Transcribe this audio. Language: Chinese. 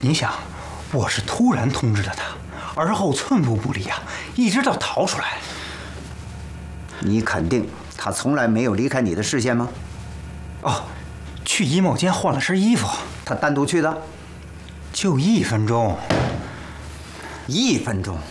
你想，我是突然通知了他，而后寸步不离啊，一直到逃出来。 你肯定他从来没有离开你的视线吗？ 哦，去衣帽间换了身衣服。 他单独去的？ 就1分钟。 1分钟？